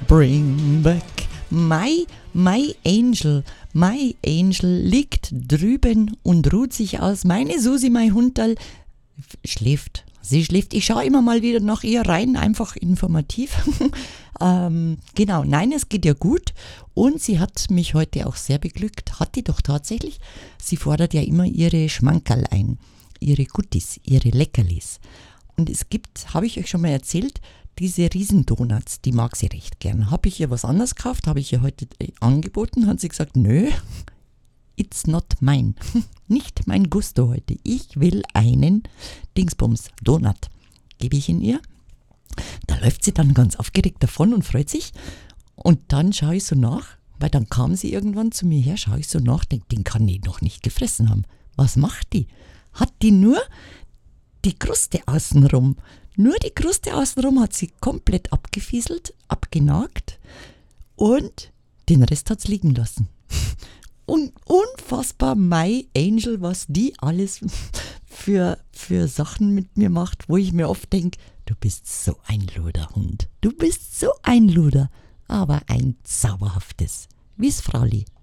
Bring back my angel. My angel liegt drüben und ruht sich aus. Meine Susi, mein Hunderl, schläft. Sie schläft. Ich schaue immer mal wieder nach ihr rein, einfach informativ. Genau, nein, es geht ihr gut. Und sie hat mich heute auch sehr beglückt. Hat die doch tatsächlich. Sie fordert ja immer ihre Schmankerl ein. Ihre Guttis, ihre Leckerlis. Und es gibt, habe ich euch schon mal erzählt, diese Riesendonuts, die mag sie recht gern. Habe ich ihr was anderes gekauft, habe ich ihr heute angeboten, hat sie gesagt, nö, it's not mine. Nicht mein Gusto heute. Ich will einen Dingsbums Donut. Gebe ich ihn ihr. Da läuft sie dann ganz aufgeregt davon und freut sich. Und dann schaue ich so nach, weil dann kam sie irgendwann zu mir her, schaue ich so nach, denke, den kann die noch nicht gefressen haben. Was macht die? Hat die nur die Kruste außenrum? Nur die Kruste außenrum hat sie komplett abgefieselt, abgenagt und den Rest hat sie liegen lassen. Und unfassbar, my Angel, was die alles für Sachen mit mir macht, wo ich mir oft denke, du bist so ein Luderhund. Du bist so ein Luder, aber ein zauberhaftes. Wie's Frauli.